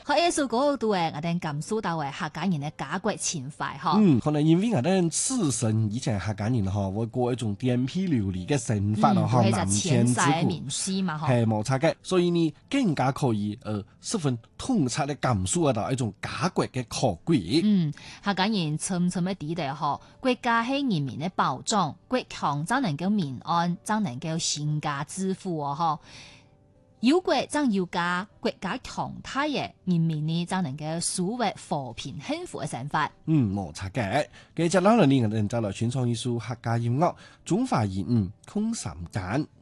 喺藝術嗰度我哋感受到客家人嘅家國情懷可能因為我哋自身以前客家人會過一種顛沛流離嘅生活南遷之苦，係冇錯嘅，所以呢更加可以十分痛切地感受到一種家國嘅可貴。 客家人深深嘅知道國家係人民嘅保障，國強才能夠民安，才能夠興家致富有國才有家，國家強大嘅人民呢，才能夠數為和平幸福嘅生活。 冇錯嘅。接下來呢，我哋就來傳唱一首客家音樂《中華言語空三間》。